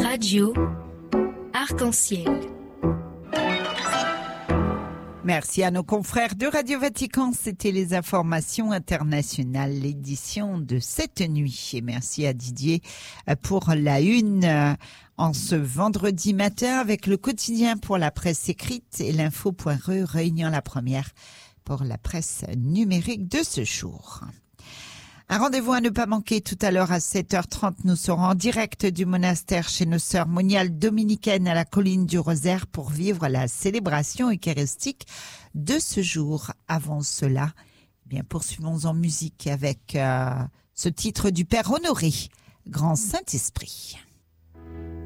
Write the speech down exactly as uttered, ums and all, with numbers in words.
Radio Arc-en-Ciel. Merci à nos confrères de Radio Vatican. C'était les informations internationales, l'édition de cette nuit. Et merci à Didier pour la une en ce vendredi matin avec le quotidien pour la presse écrite et l'info.re réunion la première pour la presse numérique de ce jour. Un rendez-vous à ne pas manquer tout à l'heure à sept heures trente. Nous serons en direct du monastère chez nos sœurs moniales dominicaines à la colline du Rosaire pour vivre la célébration eucharistique de ce jour. Avant cela, eh bien poursuivons en musique avec euh, ce titre du Père Honoré, Grand Saint-Esprit.